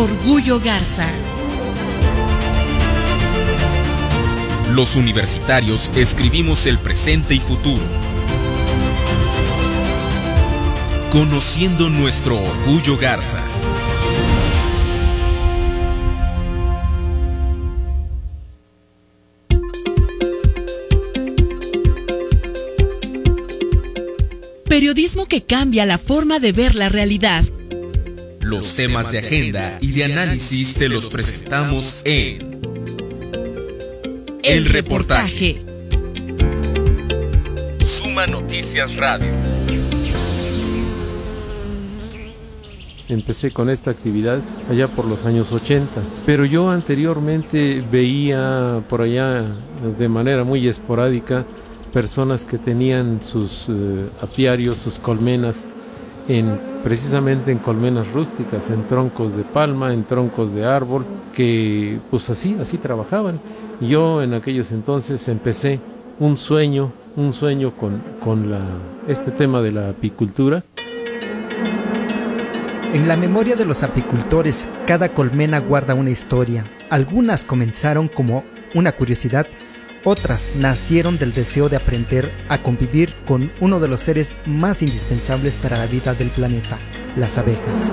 Orgullo Garza. Los universitarios escribimos el presente y futuro, conociendo nuestro Orgullo Garza. Periodismo que cambia la forma de ver la realidad. Los temas de agenda y de análisis te los presentamos en El Reportaje. Suma Noticias Radio. Empecé con esta actividad allá por los años 80, pero yo anteriormente veía por allá de manera muy esporádica personas que tenían sus apiarios, sus colmenas, precisamente en colmenas rústicas, en troncos de palma, en troncos de árbol, que pues así trabajaban. Yo en aquellos entonces empecé un sueño con este tema de la apicultura. En la memoria de los apicultores, cada colmena guarda una historia. Algunas comenzaron como una curiosidad, otras nacieron del deseo de aprender a convivir con uno de los seres más indispensables para la vida del planeta, las abejas.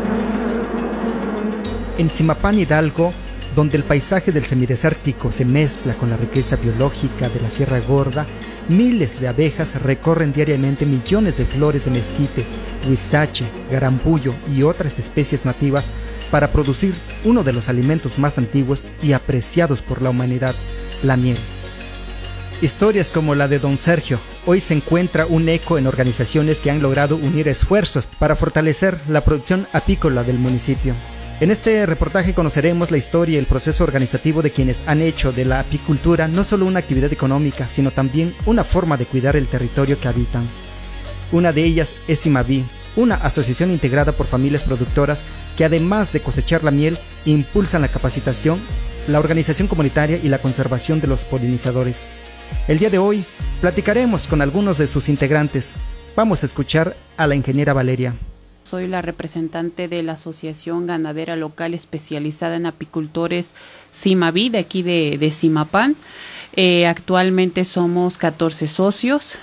En Zimapán, Hidalgo, donde el paisaje del semidesértico se mezcla con la riqueza biológica de la Sierra Gorda, miles de abejas recorren diariamente millones de flores de mezquite, huizache, garambullo y otras especies nativas para producir uno de los alimentos más antiguos y apreciados por la humanidad, la miel. Historias como la de Don Sergio hoy se encuentra un eco en organizaciones que han logrado unir esfuerzos para fortalecer la producción apícola del municipio. En este reportaje conoceremos la historia y el proceso organizativo de quienes han hecho de la apicultura no solo una actividad económica, sino también una forma de cuidar el territorio que habitan. Una de ellas es Zimaví, una asociación integrada por familias productoras que, además de cosechar la miel, impulsan la capacitación, la organización comunitaria y la conservación de los polinizadores. El día de hoy platicaremos con algunos de sus integrantes. Vamos a escuchar a la ingeniera Valeria. Soy la representante de la Asociación Ganadera Local especializada en apicultores Zimaví, de aquí de Zimapán. Actualmente somos 14 socios.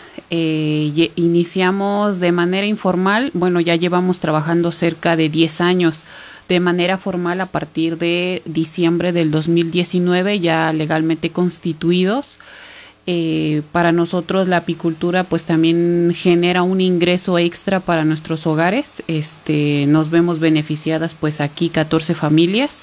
Iniciamos de manera informal, ya llevamos trabajando cerca de 10 años. De manera formal a partir de diciembre del 2019, ya legalmente constituidos. Para nosotros la apicultura pues también genera un ingreso extra para nuestros hogares. Nos vemos beneficiadas pues aquí 14 familias,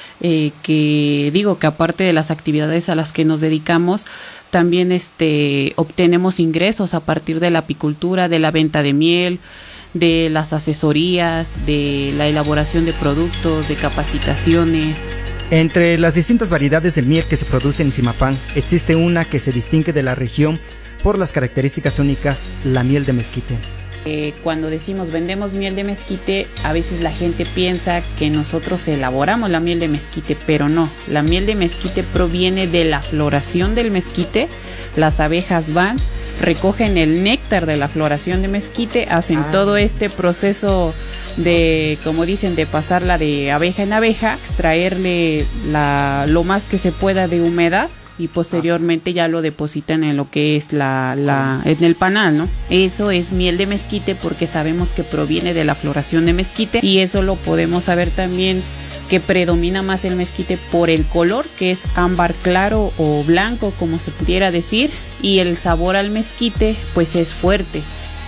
que aparte de las actividades a las que nos dedicamos, también obtenemos ingresos a partir de la apicultura, de la venta de miel, de las asesorías, de la elaboración de productos, de capacitaciones. Entre las distintas variedades de miel que se produce en Zimapán, existe una que se distingue de la región por las características únicas, la miel de mezquite. Cuando decimos vendemos miel de mezquite, a veces la gente piensa que nosotros elaboramos la miel de mezquite, pero no. La miel de mezquite proviene de la floración del mezquite. Las abejas van, recogen el néctar de la floración de mezquite, hacen todo este proceso de, como dicen, de pasarla de abeja en abeja, extraerle lo más que se pueda de humedad y posteriormente ya lo depositan en lo que es en el panal, ¿no? Eso es miel de mezquite porque sabemos que proviene de la floración de mezquite, y eso lo podemos saber también que predomina más el mezquite por el color, que es ámbar claro o blanco, como se pudiera decir, y el sabor al mezquite pues es fuerte.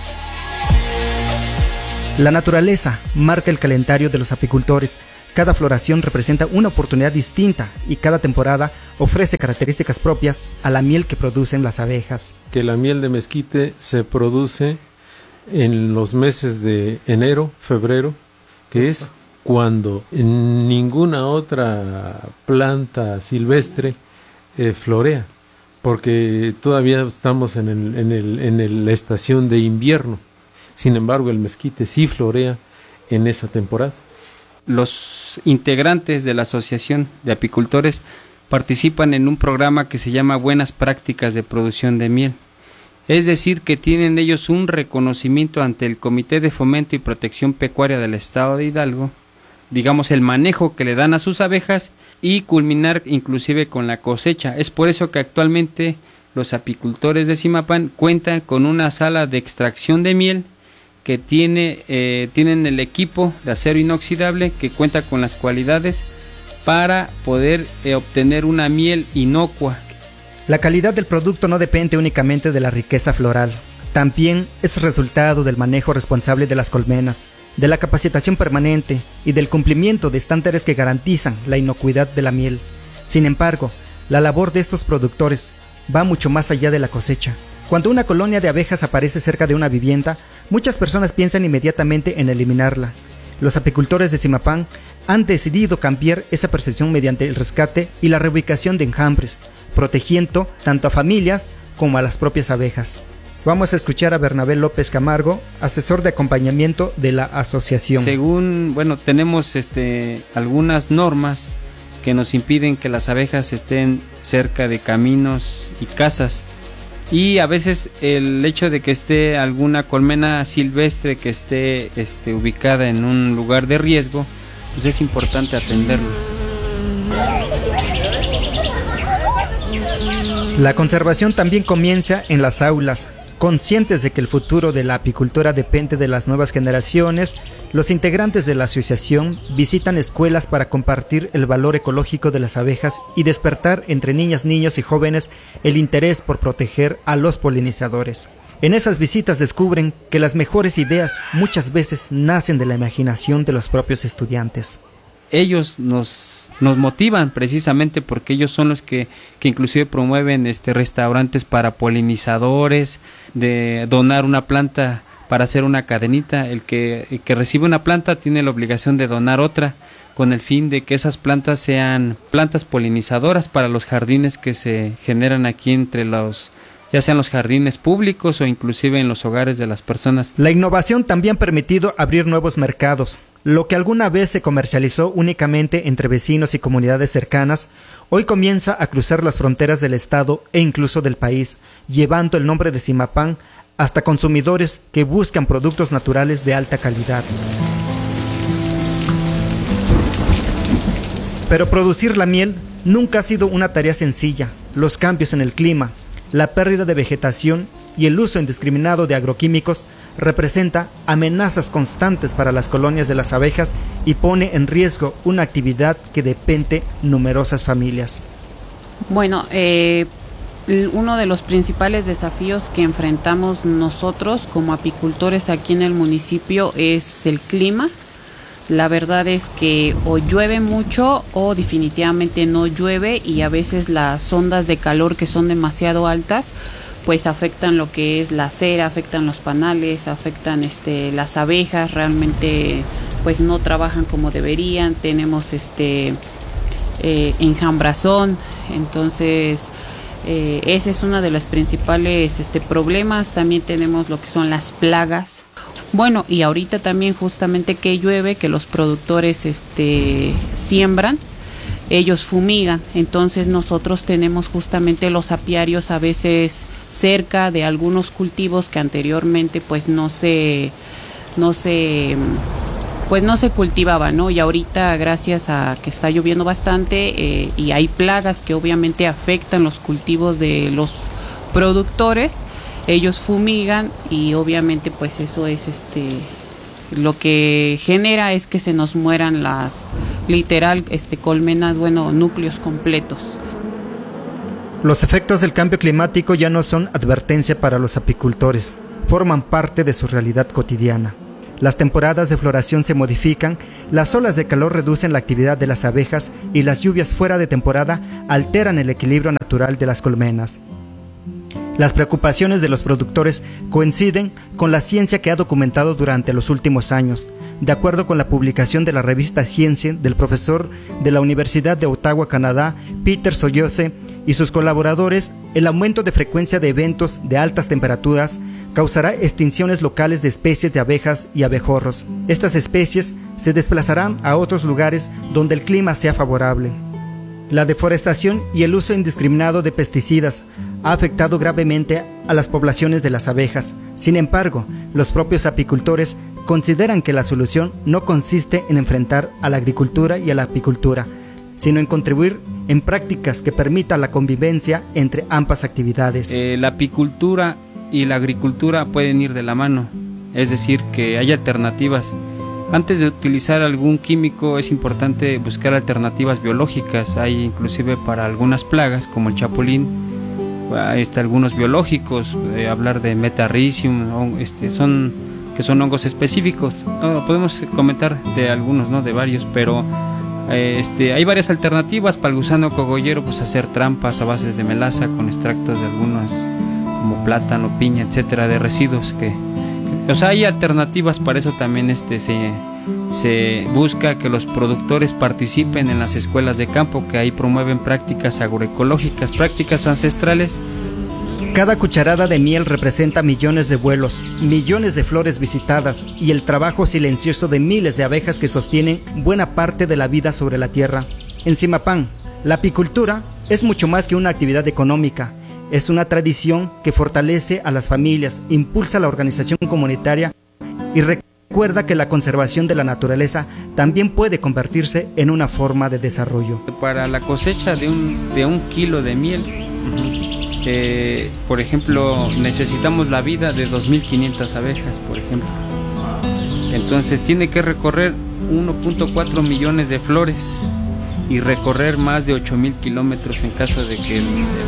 La naturaleza marca el calendario de los apicultores. Cada floración representa una oportunidad distinta y cada temporada ofrece características propias a la miel que producen las abejas. Que la miel de mezquite se produce en los meses de enero, febrero, que es cuando ninguna otra planta silvestre florea, porque todavía estamos en la estación de invierno. Sin embargo, el mezquite sí florea en esa temporada. Los integrantes de la Asociación de Apicultores participan en un programa que se llama Buenas Prácticas de Producción de Miel. Es decir, que tienen ellos un reconocimiento ante el Comité de Fomento y Protección Pecuaria del Estado de Hidalgo digamos, el manejo que le dan a sus abejas y culminar inclusive con la cosecha. Es por eso que actualmente los apicultores de Zimapán cuentan con una sala de extracción de miel que tienen el equipo de acero inoxidable que cuenta con las cualidades para poder obtener una miel inocua. La calidad del producto no depende únicamente de la riqueza floral, también es resultado del manejo responsable de las colmenas, de la capacitación permanente y del cumplimiento de estándares que garantizan la inocuidad de la miel. Sin embargo, la labor de estos productores va mucho más allá de la cosecha. Cuando una colonia de abejas aparece cerca de una vivienda, muchas personas piensan inmediatamente en eliminarla. Los apicultores de Zimapán han decidido cambiar esa percepción mediante el rescate y la reubicación de enjambres, protegiendo tanto a familias como a las propias abejas. Vamos a escuchar a Bernabé López Camargo, asesor de acompañamiento de la asociación. Tenemos algunas normas que nos impiden que las abejas estén cerca de caminos y casas. Y a veces el hecho de que esté alguna colmena silvestre que esté ubicada en un lugar de riesgo, pues es importante atenderlo. La conservación también comienza en las aulas. Conscientes de que el futuro de la apicultura depende de las nuevas generaciones, los integrantes de la asociación visitan escuelas para compartir el valor ecológico de las abejas y despertar entre niñas, niños y jóvenes el interés por proteger a los polinizadores. En esas visitas descubren que las mejores ideas muchas veces nacen de la imaginación de los propios estudiantes. Ellos nos motivan precisamente porque ellos son los que inclusive promueven restaurantes para polinizadores, de donar una planta para hacer una cadenita. El que recibe una planta tiene la obligación de donar otra, con el fin de que esas plantas sean plantas polinizadoras para los jardines que se generan aquí ya sean los jardines públicos o inclusive en los hogares de las personas. La innovación también ha permitido abrir nuevos mercados. Lo que alguna vez se comercializó únicamente entre vecinos y comunidades cercanas, hoy comienza a cruzar las fronteras del estado e incluso del país, llevando el nombre de Zimapán hasta consumidores que buscan productos naturales de alta calidad. Pero producir la miel nunca ha sido una tarea sencilla. Los cambios en el clima, la pérdida de vegetación y el uso indiscriminado de agroquímicos representa amenazas constantes para las colonias de las abejas y pone en riesgo una actividad que depende numerosas familias. Bueno, uno de los principales desafíos que enfrentamos nosotros como apicultores aquí en el municipio es el clima. La verdad es que o llueve mucho o definitivamente no llueve, y a veces las ondas de calor que son demasiado altas pues afectan lo que es la cera, afectan los panales, afectan las abejas, realmente pues no trabajan como deberían. Tenemos enjambrazón, entonces ese es uno de los principales problemas. También tenemos lo que son las plagas. Bueno, y ahorita también justamente que llueve, que los productores siembran, ellos fumigan, entonces nosotros tenemos justamente los apiarios a veces cerca de algunos cultivos que anteriormente pues no se cultivaban, ¿no? Y ahorita, gracias a que está lloviendo bastante y hay plagas que obviamente afectan los cultivos de los productores, ellos fumigan y obviamente pues eso es lo que genera es que se nos mueran las colmenas, núcleos completos. Los efectos del cambio climático ya no son advertencia para los apicultores, forman parte de su realidad cotidiana. Las temporadas de floración se modifican, las olas de calor reducen la actividad de las abejas y las lluvias fuera de temporada alteran el equilibrio natural de las colmenas. Las preocupaciones de los productores coinciden con la ciencia que ha documentado durante los últimos años. De acuerdo con la publicación de la revista Science del profesor de la Universidad de Ottawa, Canadá, Peter Soyose, y sus colaboradores, el aumento de frecuencia de eventos de altas temperaturas causará extinciones locales de especies de abejas y abejorros. Estas especies se desplazarán a otros lugares donde el clima sea favorable. La deforestación y el uso indiscriminado de pesticidas ha afectado gravemente a las poblaciones de las abejas. Sin embargo, los propios apicultores consideran que la solución no consiste en enfrentar a la agricultura y a la apicultura, sino en contribuir en prácticas que permitan la convivencia entre ambas actividades. La apicultura y la agricultura pueden ir de la mano, es decir, que hay alternativas. Antes de utilizar algún químico es importante buscar alternativas biológicas. Hay inclusive para algunas plagas como el chapulín, algunos biológicos, hablar de metarrhizium, que son hongos específicos. Podemos comentar de algunos, ¿no? De varios, pero hay varias alternativas para el gusano cogollero, pues hacer trampas a bases de melaza con extractos de algunas como plátano, piña, etcétera, de residuos hay alternativas. Para eso también se busca que los productores participen en las escuelas de campo, que ahí promueven prácticas agroecológicas, prácticas ancestrales. Cada cucharada de miel representa millones de vuelos, millones de flores visitadas y el trabajo silencioso de miles de abejas que sostienen buena parte de la vida sobre la tierra. En Zimapán, la apicultura es mucho más que una actividad económica. Es una tradición que fortalece a las familias, impulsa la organización comunitaria y recuerda que la conservación de la naturaleza también puede convertirse en una forma de desarrollo. Para la cosecha de un kilo de miel, por ejemplo, necesitamos la vida de 2.500 abejas, por ejemplo. Entonces tiene que recorrer 1.4 millones de flores y recorrer más de 8.000 kilómetros en caso de que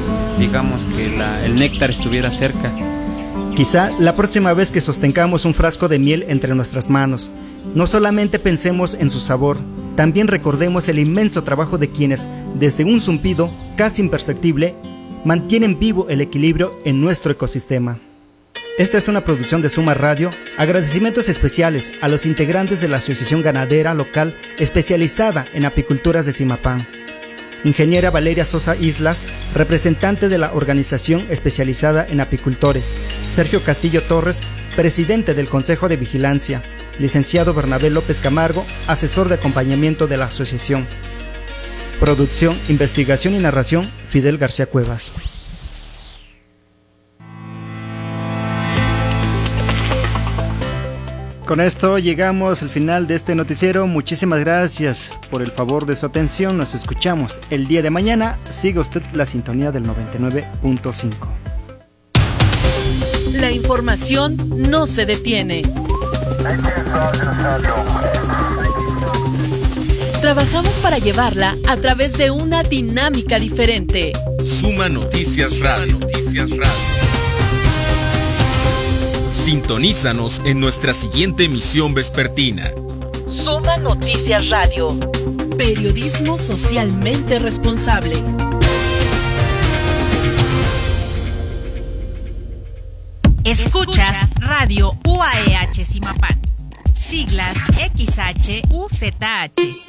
el néctar estuviera cerca. Quizá la próxima vez que sostengamos un frasco de miel entre nuestras manos, no solamente pensemos en su sabor, también recordemos el inmenso trabajo de quienes, desde un zumbido casi imperceptible, mantienen vivo el equilibrio en nuestro ecosistema. Esta es una producción de Suma Radio. Agradecimientos especiales a los integrantes de la Asociación Ganadera Local especializada en apiculturas de Zimapán. Ingeniera Valeria Sosa Islas, representante de la organización especializada en apicultores. Sergio Castillo Torres, presidente del Consejo de Vigilancia. Licenciado Bernabé López Camargo, asesor de acompañamiento de la asociación. Producción, investigación y narración, Fidel García Cuevas. Con esto llegamos al final de este noticiero. Muchísimas gracias por el favor de su atención. Nos escuchamos el día de mañana. Siga usted la sintonía del 99.5. La información no se detiene. Trabajamos para llevarla a través de una dinámica diferente. Suma Noticias Radio. Sintonízanos en nuestra siguiente emisión vespertina. Suma Noticias Radio. Periodismo socialmente responsable. Escuchas Radio UAEH Zimapán. Siglas XHUZH.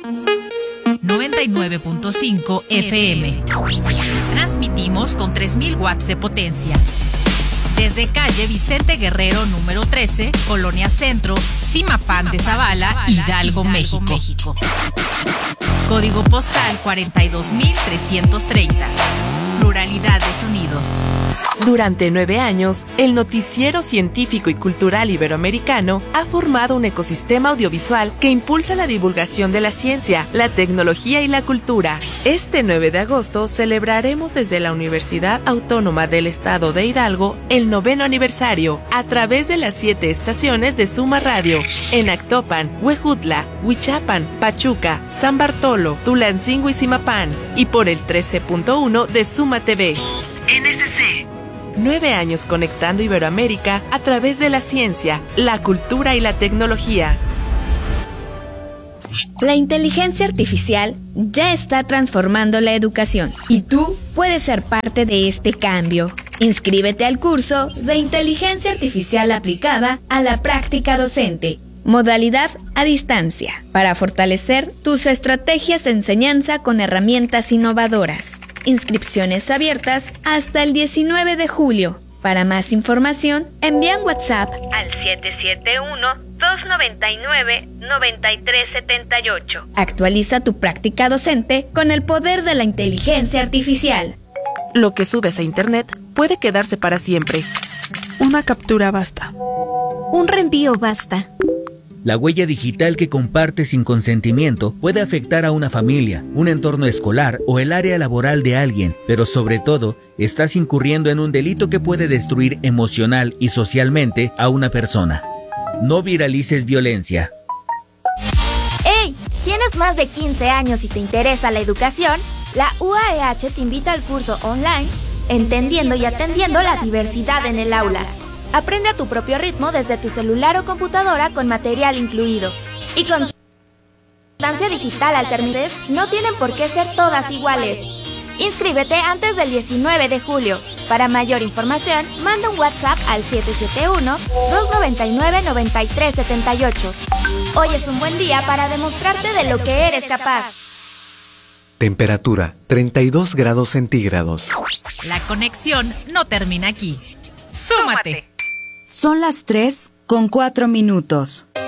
99.5 FM. Transmitimos con 3.000 watts de potencia. Desde calle Vicente Guerrero número 13, Colonia Centro, Zimapán de Zavala, Hidalgo, México. Código postal 42.330. Pluralidad de sonidos. Durante 9 años, el noticiero científico y cultural iberoamericano ha formado un ecosistema audiovisual que impulsa la divulgación de la ciencia, la tecnología y la cultura. Este 9 de agosto celebraremos desde la Universidad Autónoma del Estado de Hidalgo el 9º aniversario a través de las 7 estaciones de Suma Radio en Actopan, Huejutla, Huichapan, Pachuca, San Bartolo, Tulancingo y Zimapán y por el 13.1 de Suma TV. NSC. 9 años conectando Iberoamérica a través de la ciencia, la cultura y la tecnología. La inteligencia artificial ya está transformando la educación y tú puedes ser parte de este cambio. Inscríbete al curso de Inteligencia Artificial aplicada a la práctica docente. Modalidad a distancia, para fortalecer tus estrategias de enseñanza con herramientas innovadoras. Inscripciones abiertas hasta el 19 de julio. Para más información, envían WhatsApp al 771-299-9378. Actualiza tu práctica docente con el poder de la inteligencia artificial. Lo que subes a internet puede quedarse para siempre. Una captura basta. Un reenvío basta. La huella digital que compartes sin consentimiento puede afectar a una familia, un entorno escolar o el área laboral de alguien, pero sobre todo, estás incurriendo en un delito que puede destruir emocional y socialmente a una persona. No viralices violencia. ¡Hey! ¿Tienes más de 15 años y te interesa la educación? La UAEH te invita al curso online Entendiendo y Atendiendo la Diversidad en el Aula. Aprende a tu propio ritmo desde tu celular o computadora con material incluido. Y constancia digital al terminar, no tienen por qué ser todas iguales. Inscríbete antes del 19 de julio. Para mayor información, manda un WhatsApp al 771-299-9378. Hoy es un buen día para demostrarte de lo que eres capaz. Temperatura 32 grados centígrados. La conexión no termina aquí. ¡Súmate! Son las 3:04.